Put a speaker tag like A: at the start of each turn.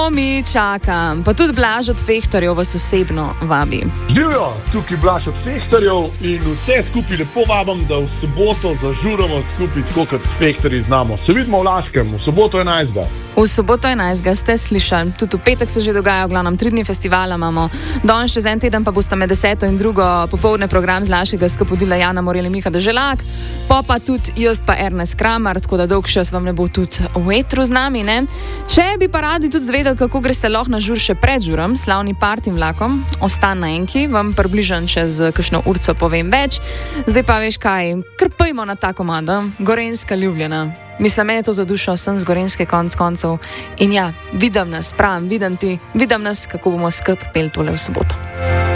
A: Mi čakam, pa tudi Blaž od Fehtarjev vas osebno vabi.
B: Živijo, tukaj Blaž od Fehtarjev in vse skupaj lepo vabim, da v soboto zažuramo skupaj, tako kot Fehtarji znamo. Se vidimo v Laškem, v soboto 11.
A: V soboto 11. ste slišali, tudi v petek se že dogaja, v glavnem 3 dni festivala imamo. Danes čez en teden pa bosta med 10. in 2. popoldne program z Laškega skapodila Jana Morel in Miha Deželak, pa tudi jaz pa Ernest Kramar, tako da dolg čas vam ne bo tudi v etru z nami, ne? Če bi pa radi tudi zvedeli, kako greste lahko na žur še pred žurom, slavni partim vlakom, ostan na enki, vam približam čez kakšno urco povem več. Zdaj pa veš kaj, krpajmo na ta komando, Gorenjska Ljubljana. Mislim, meni je to za dušo, sem z Gorenjske konc koncev. In ja, vidim nas, pravim, vidim nas, kako bomo skup pel tole v soboto.